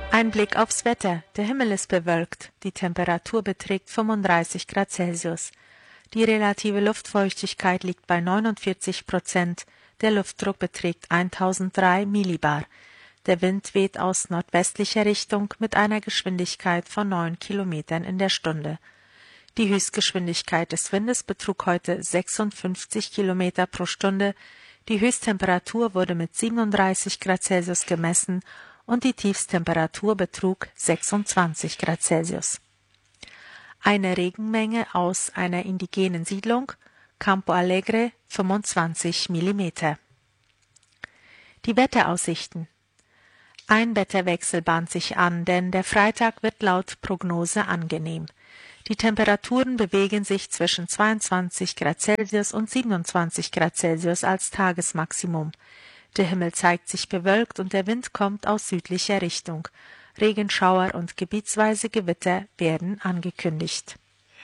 Ein Blick aufs Wetter. Der Himmel ist bewölkt. Die Temperatur beträgt 35 Grad Celsius. Die relative Luftfeuchtigkeit liegt bei 49%. Der Luftdruck beträgt 1003 Millibar. Der Wind weht aus nordwestlicher Richtung mit einer Geschwindigkeit von 9 Kilometern in der Stunde. Die Höchstgeschwindigkeit des Windes betrug heute 56 Kilometer pro Stunde. Die Höchsttemperatur wurde mit 37 Grad Celsius gemessen und die Tiefsttemperatur betrug 26 Grad Celsius. Eine Regenmenge aus einer indigenen Siedlung, Campo Alegre, 25 Millimeter. Die Wetteraussichten. Ein Wetterwechsel bahnt sich an, denn der Freitag wird laut Prognose angenehm. Die Temperaturen bewegen sich zwischen 22 Grad Celsius und 27 Grad Celsius als Tagesmaximum. Der Himmel zeigt sich bewölkt und der Wind kommt aus südlicher Richtung. Regenschauer und gebietsweise Gewitter werden angekündigt.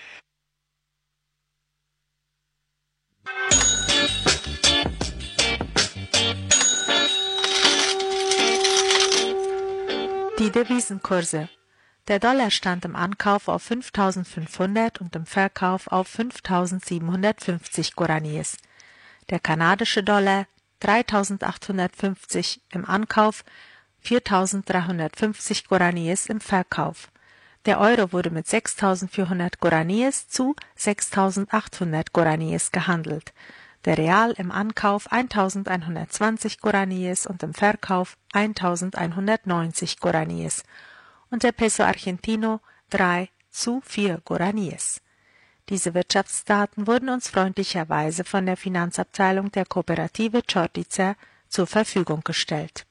Die Devisenkurse. Der Dollar stand im Ankauf auf 5.500 und im Verkauf auf 5.750 Guaraníes. Der kanadische Dollar 3.850 im Ankauf, 4.350 Guaraníes im Verkauf. Der Euro wurde mit 6.400 Guaraníes zu 6.800 Guaraníes gehandelt. Der Real im Ankauf 1.120 Guaraníes und im Verkauf 1.190 Guaraníes. Und der Peso Argentino 3 zu 4 Guaraníes. Diese Wirtschaftsdaten wurden uns freundlicherweise von der Finanzabteilung der Kooperative Čortica zur Verfügung gestellt.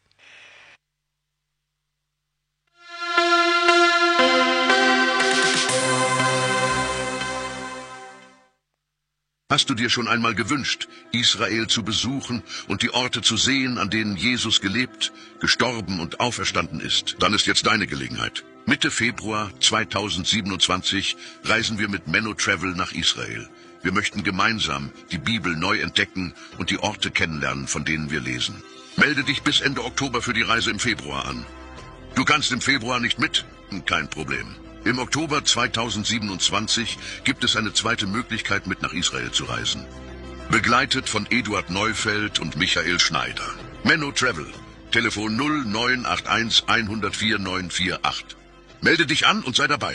Hast du dir schon einmal gewünscht, Israel zu besuchen und die Orte zu sehen, an denen Jesus gelebt, gestorben und auferstanden ist? Dann ist jetzt deine Gelegenheit. Mitte Februar 2027 reisen wir mit Menno Travel nach Israel. Wir möchten gemeinsam die Bibel neu entdecken und die Orte kennenlernen, von denen wir lesen. Melde dich bis Ende Oktober für die Reise im Februar an. Du kannst im Februar nicht mit? Kein Problem. Im Oktober 2027 gibt es eine zweite Möglichkeit, mit nach Israel zu reisen. Begleitet von Eduard Neufeld und Michael Schneider. Menno Travel, Telefon 0981 104 948. Melde dich an und sei dabei.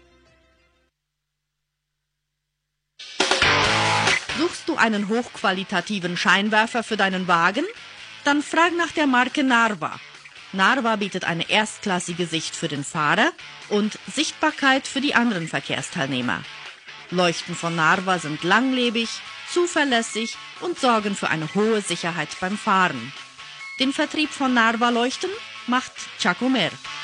Suchst du einen hochqualitativen Scheinwerfer für deinen Wagen? Dann frag nach der Marke Narva. Narva bietet eine erstklassige Sicht für den Fahrer und Sichtbarkeit für die anderen Verkehrsteilnehmer. Leuchten von Narva sind langlebig, zuverlässig und sorgen für eine hohe Sicherheit beim Fahren. Den Vertrieb von Narva-Leuchten macht Chacomer.